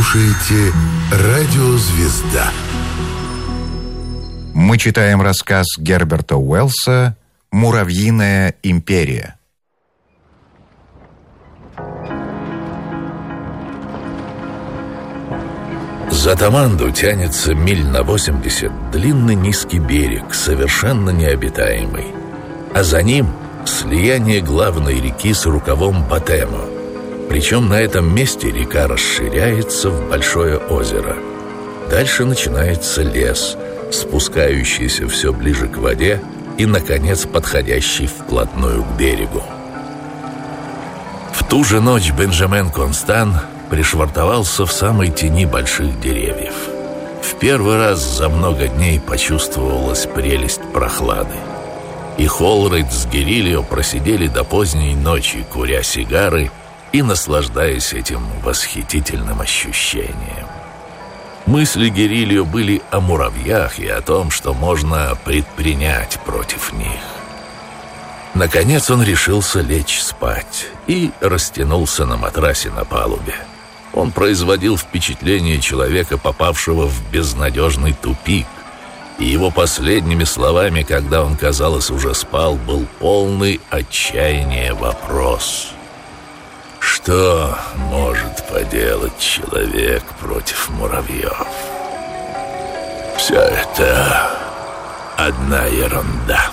слушаете «Радио Звезда». Мы читаем рассказ Герберта Уэллса «Муравьиная империя». За Таманду тянется миль на 80 длинный низкий берег, совершенно необитаемый. А за ним слияние главной реки с рукавом Батемо. Причем на этом месте река расширяется в большое озеро. Дальше начинается лес, спускающийся все ближе к воде и, наконец, подходящий вплотную к берегу. В ту же ночь Бенджамен Констан пришвартовался в самой тени больших деревьев. В первый раз за много дней почувствовалась прелесть прохлады. И Холрейд с Герильо просидели до поздней ночи, куря сигары и наслаждаясь этим восхитительным ощущением. Мысли Герильо были о муравьях и о том, что можно предпринять против них. Наконец он решился лечь спать и растянулся на матрасе на палубе. Он производил впечатление человека, попавшего в безнадежный тупик, и его последними словами, когда он, казалось, уже спал, был полный отчаяния вопрос: что может поделать человек против муравьев? Все это одна ерунда.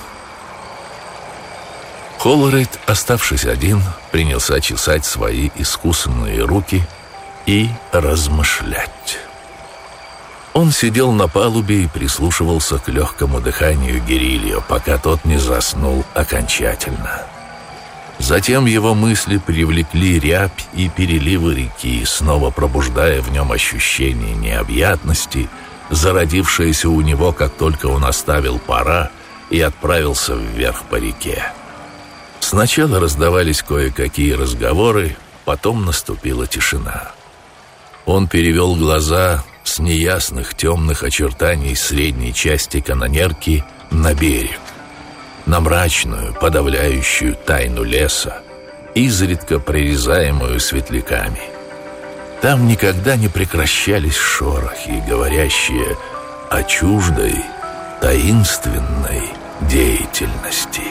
Холрейд, оставшись один, принялся чесать свои искусанные руки и размышлять. Он сидел на палубе и прислушивался к легкому дыханию Герильо, пока тот не заснул окончательно. Затем его мысли привлекли рябь и переливы реки, снова пробуждая в нем ощущение необъятности, зародившееся у него, как только он оставил пора и отправился вверх по реке. Сначала раздавались кое-какие разговоры, потом наступила тишина. Он перевел глаза с неясных темных очертаний средней части канонерки на берег, на мрачную, подавляющую тайну леса, изредка прорезаемую светляками. Там никогда не прекращались шорохи, говорящие о чуждой, таинственной деятельности.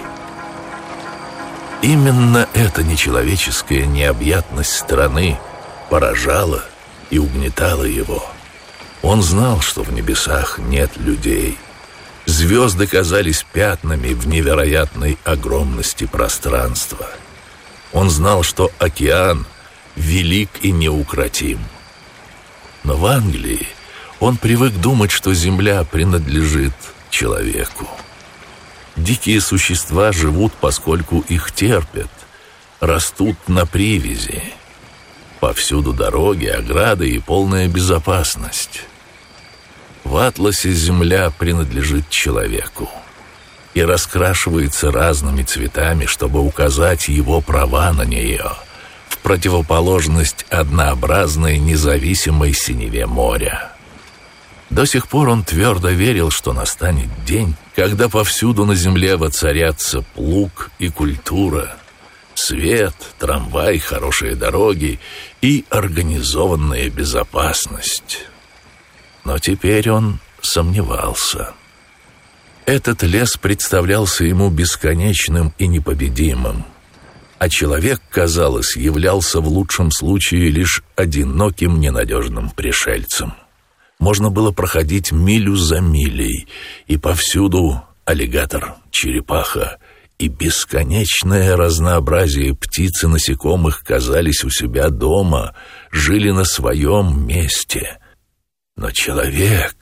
Именно эта нечеловеческая необъятность страны поражала и угнетала его. Он знал, что в небесах нет людей. Звезды казались пятнами в невероятной огромности пространства. Он знал, что океан велик и неукротим. Но в Англии он привык думать, что земля принадлежит человеку. Дикие существа живут, поскольку их терпят, растут на привязи. Повсюду дороги, ограды и полная безопасность. В атласе земля принадлежит человеку и раскрашивается разными цветами, чтобы указать его права на нее, в противоположность однообразной независимой синеве моря. До сих пор он твердо верил, что настанет день, когда повсюду на земле воцарятся плуг и культура, свет, трамвай, хорошие дороги и организованная безопасность. Но теперь он сомневался. Этот лес представлялся ему бесконечным и непобедимым, а человек, казалось, являлся в лучшем случае лишь одиноким ненадежным пришельцем. Можно было проходить милю за милей, и повсюду аллигатор, черепаха и бесконечное разнообразие птиц и насекомых казались у себя дома, жили на своем месте. Но человек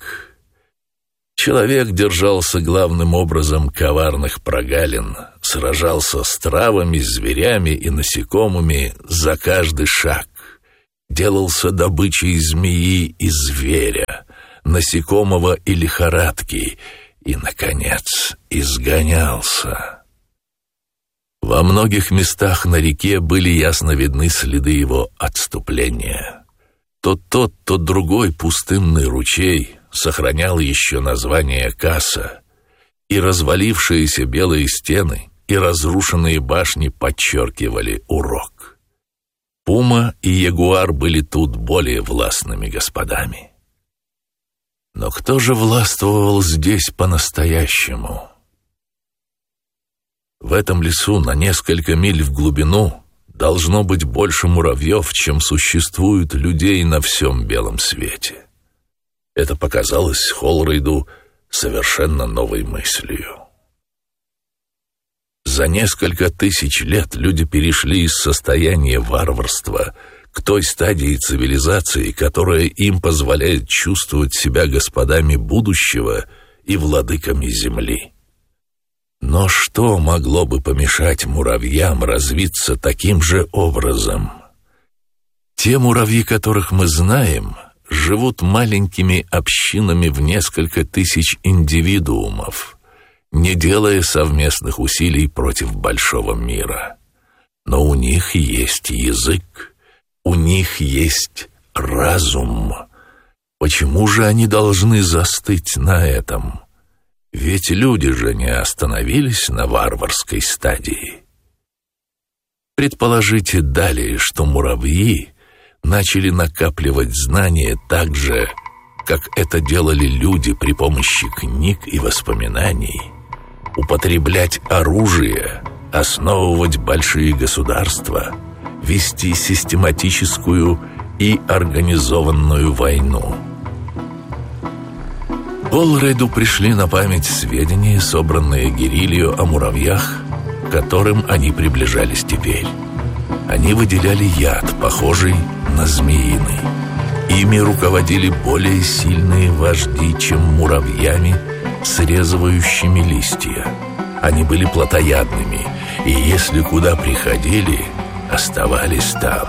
держался главным образом коварных прогалин, сражался с травами, зверями и насекомыми за каждый шаг, делался добычей змеи и зверя, насекомого и лихорадки, и, наконец, изгонялся. Во многих местах на реке были ясно видны следы его отступления. То тот, то другой пустынный ручей сохранял еще название Каса, и развалившиеся белые стены и разрушенные башни подчеркивали урок. Пума и ягуар были тут более властными господами. Но кто же властвовал здесь по-настоящему? В этом лесу на несколько миль в глубину должно быть больше муравьев, чем существует людей на всем белом свете. Это показалось Холрейду совершенно новой мыслью. За несколько тысяч лет люди перешли из состояния варварства к той стадии цивилизации, которая им позволяет чувствовать себя господами будущего и владыками земли. Но что могло бы помешать муравьям развиться таким же образом? Те муравьи, которых мы знаем, живут маленькими общинами в несколько тысяч индивидуумов, не делая совместных усилий против большого мира. Но у них есть язык, у них есть разум. Почему же они должны застыть на этом? Ведь люди же не остановились на варварской стадии. Предположите далее, что муравьи начали накапливать знания так же, как это делали люди при помощи книг и воспоминаний, употреблять оружие, основывать большие государства, вести систематическую и организованную войну. Холрейду пришли на память сведения, собранные Герильо о муравьях, к которым они приближались теперь. Они выделяли яд, похожий на змеиный. Ими руководили более сильные вожди, чем муравьями, срезывающими листья. Они были плотоядными, и если куда приходили, оставались там.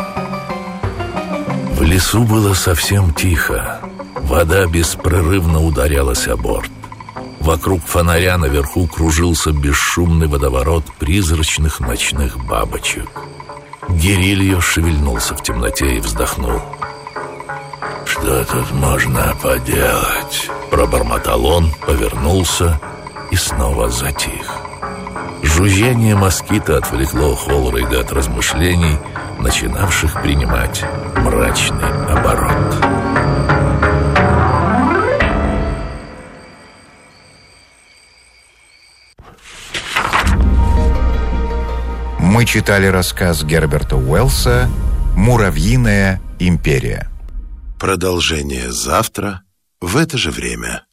В лесу было совсем тихо. Вода беспрерывно ударялась о борт. Вокруг фонаря наверху кружился бесшумный водоворот призрачных ночных бабочек. Герильо шевельнулся в темноте и вздохнул. «Что тут можно поделать?» Пробормотал он, повернулся и снова затих. Жужжание москита отвлекло Холрейда от размышлений, начинавших принимать мрачный оборот. Мы читали рассказ Герберта Уэллса «Муравьиная империя». Продолжение завтра в это же время.